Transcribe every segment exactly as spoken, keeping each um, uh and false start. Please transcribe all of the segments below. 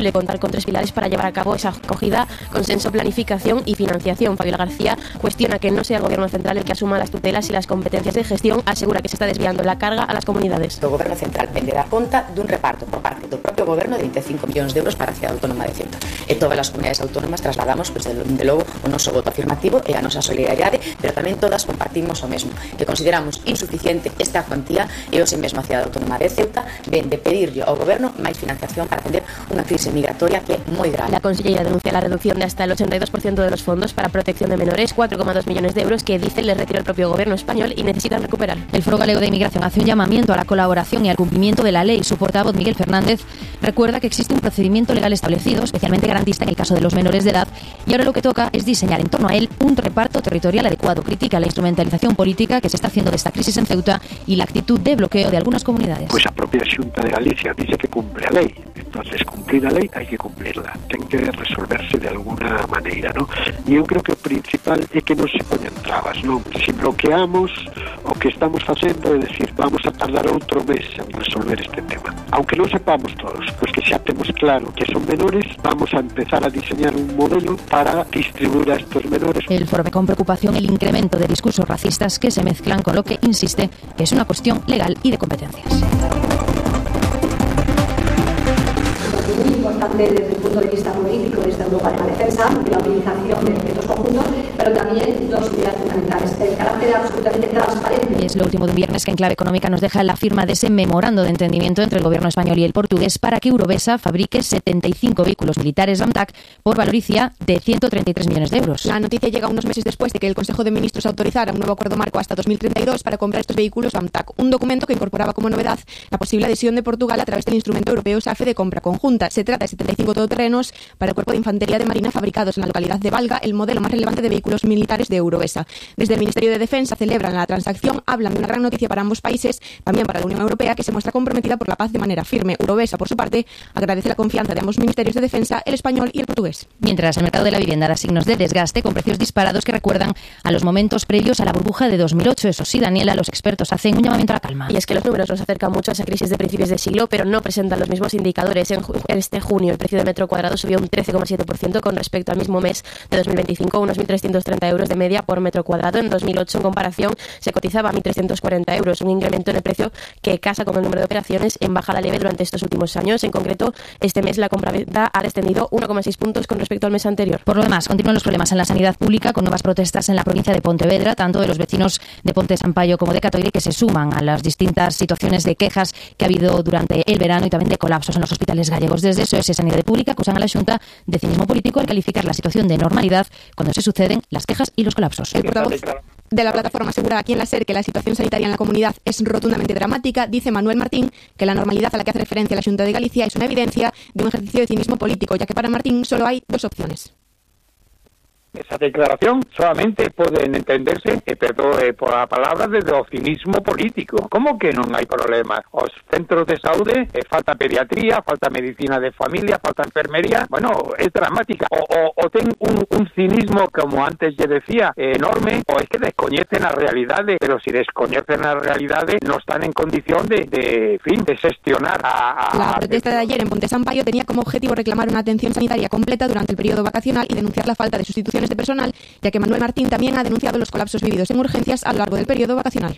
de contar con tres pilares para llevar a cabo esa acogida: consenso, planificación y financiación. Fabiola García cuestiona que no sea el Gobierno central el que asuma las tutelas y las competencias de gestión. Asegura que se está desviando la carga a las comunidades. O Goberno central vende dar conta dun reparto por parte do propio Goberno de vinte e cinco millóns de euros para a Cidade Autónoma de Ceuta. E todas as comunidades autónomas trasladamos, pois, de, de logo, o noso voto afirmativo e a nosa solidariedade, pero tamén todas compartimos o mesmo, que consideramos insuficiente esta cuantía e hoxe mesmo a Cidade Autónoma de Ceuta ven de pedirlle ao Goberno máis financiación para atender unha crise migratoria que é moi grave. La conselleira denuncia la reducción de hasta el ochenta y dos por ciento de los fondos para protección de menores, cuatro coma dos millones de euros que dice le retiró el propio Gobierno español y necesitan recuperar. El Foro Galego de Inmigración hace un llamamiento a la colaboración y al cumplimiento de la ley. Su portavoz, Miguel Fernández, recuerda que existe un procedimiento legal establecido, especialmente garantista en el caso de los menores de edad, y ahora lo que toca es diseñar en torno a él un reparto territorial adecuado. Critica la instrumentalización política que se está haciendo de esta crisis en Ceuta y la actitud de bloqueo de algunas comunidades. Pues a propia Xunta de Galicia dice que cumple a lei, entonces cumplir a lei hai que cumplirla, ten que resolverse de alguna maneira, ¿no? E eu creo que o principal é que non se poñan trabas, non? Si bloqueamos o que estamos facendo, é decir, vamos a tardar outro mes en resolver este tema. Aunque non sepamos todos, pois que xa temos claro que son menores, vamos a empezar a diseñar un modelo para distribuir a estos menores. El foro ve con preocupación el incremento de discursos racistas que se mezclan con lo que insiste que es una cuestión legal y de competencias. Muy importante desde el punto de vista político desde Europa de la defensa de la utilización de objetos conjuntos, pero también dos ideas fundamentales: el carácter absolutamente transparente. Y es lo último de un viernes que en clave económica nos deja la firma de ese memorando de entendimiento entre el Gobierno español y el portugués para que Eurovesa fabrique setenta y cinco vehículos militares Ramtac por valoricia de ciento treinta y tres millones de euros. La noticia llega unos meses después de que el Consejo de Ministros autorizara un nuevo acuerdo marco hasta dos mil treinta y dos para comprar estos vehículos Ramtac, un documento que incorporaba como novedad la posible adhesión de Portugal a través del instrumento europeo SAFE de compra conjunta. Se trata de setenta y cinco todoterrenos para el Cuerpo de Infantería de Marina fabricados en la localidad de Valga, el modelo más relevante de vehículos militares de Eurovesa. Desde el Ministerio de Defensa celebran la transacción, hablan de una gran noticia para ambos países, también para la Unión Europea, que se muestra comprometida por la paz de manera firme. Eurovesa, por su parte, agradece la confianza de ambos ministerios de defensa, el español y el portugués. Mientras el mercado de la vivienda da signos de desgaste con precios disparados que recuerdan a los momentos previos a la burbuja de dos mil ocho. Eso sí, Daniela, los expertos hacen un llamamiento a la calma. Y es que los números nos acercan mucho a esa crisis de principios de siglo, pero no presentan los mismos indicadores. En este junio el precio de metro cuadrado subió un trece coma siete por ciento con respecto al mismo mes de dos mil veinticinco, unos mil trescientos treinta euros de media por metro cuadrado. En dos mil ocho, en comparación, se cotizaba a mil trescientos cuarenta euros, un incremento en el precio que casa con el número de operaciones en bajada leve durante estos últimos años. En concreto, este mes la compraventa ha descendido uno coma seis puntos con respecto al mes anterior. Por lo demás, continúan los problemas en la sanidad pública con nuevas protestas en la provincia de Pontevedra, tanto de los vecinos de Ponte Sampaio como de Catoire, que se suman a las distintas situaciones de quejas que ha habido durante el verano y también de colapsos en los hospitales gallegos. Desde S O S Sanidad Pública acusan a la Xunta de cinismo político al calificar la situación de normalidad cuando se suceden las quejas y los colapsos. El portavoz de la plataforma asegura aquí en la SER que la situación sanitaria en la comunidad es rotundamente dramática. Dice Manuel Martín que la normalidad a la que hace referencia la Xunta de Galicia es una evidencia de un ejercicio de cinismo político, ya que para Martín solo hay dos opciones. Esa declaración solamente poden entenderse, e perdo eh, por a palabra, desde o cinismo político. Como que non hai problemas? Os centros de saúde, eh, falta pediatría, falta medicina de familia, falta enfermería. Bueno, é dramática. O, o, o ten un, un cinismo, como antes lle decía, eh, enorme, o es que descoñecen a realidade, pero si descoñecen a realidade non están en condición de, de, fin, de gestionar a... a La protesta de ayer en Ponte Sampaio tenía como objetivo reclamar una atención sanitaria completa durante el periodo vacacional y denunciar la falta de sustitución de personal, ya que Manuel Martín también ha denunciado los colapsos vividos en urgencias a lo largo del periodo vacacional.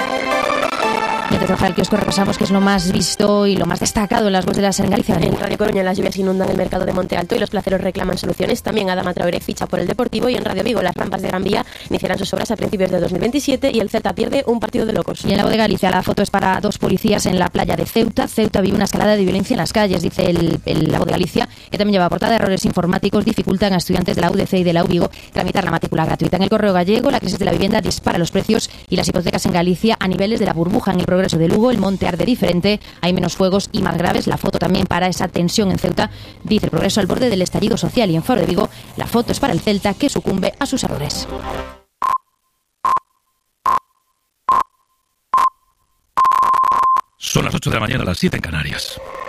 Y antes de bajar el kiosco repasamos qué es lo más visto y lo más destacado en las voces en Galicia. En Radio Coruña las lluvias inundan el mercado de Monte Alto y los placeros reclaman soluciones. También Adama Traoré ficha por el Deportivo y en Radio Vigo las rampas de Gran Vía iniciarán sus obras a principios de dos mil veintisiete y el Celta pierde un partido de locos. Y en la voz de Galicia la foto es para dos policías en la playa de Ceuta. Ceuta vive una escalada de violencia en las calles, dice el, el, la voz de Galicia, que también lleva portada: errores informáticos dificultan a estudiantes de la U D C y de la U Vigo tramitar la matrícula gratuita. En el Correo Gallego la crisis de la vivienda dispara los precios y las hipotecas en Galicia a niveles de la burbuja. En el Progreso de Lugo el Monte arde diferente, hay menos fuegos y más graves. La foto también para esa tensión en Ceuta, dice el Progreso, al borde del estallido social. Y en Faro de Vigo la foto es para el Celta, que sucumbe a sus errores. Son las ocho de la mañana, las siete en Canarias.